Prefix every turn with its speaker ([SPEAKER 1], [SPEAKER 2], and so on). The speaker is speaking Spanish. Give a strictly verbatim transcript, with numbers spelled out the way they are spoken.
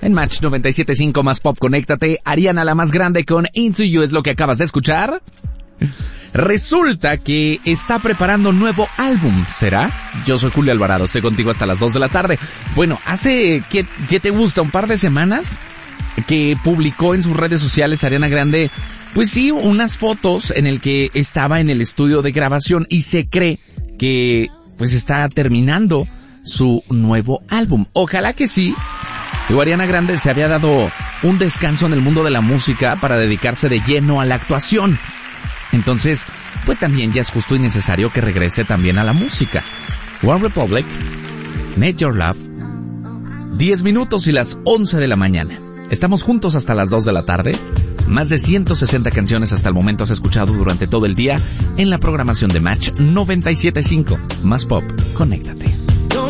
[SPEAKER 1] En Match noventa y siete punto cinco más pop, conéctate. Ariana la más grande con Into You es lo que acabas de escuchar. Resulta que está preparando un nuevo álbum, ¿será? Yo soy Julio Alvarado, estoy contigo hasta las dos de la tarde. Bueno, hace, ¿qué, qué te gusta? ¿Un par de semanas? Que publicó en sus redes sociales Ariana Grande, pues sí, unas fotos en el que estaba en el estudio de grabación y se cree que pues está terminando su nuevo álbum. Ojalá que sí. Digo, Ariana Grande se había dado un descanso en el mundo de la música para dedicarse de lleno a la actuación. Entonces, pues también ya es justo y necesario que regrese también a la música. One Republic, Need Your Love, diez minutos y las once de la mañana. Estamos juntos hasta las dos de la tarde. Más de ciento sesenta canciones hasta el momento has escuchado durante todo el día en la programación de Match noventa y siete punto cinco. Más pop, conéctate.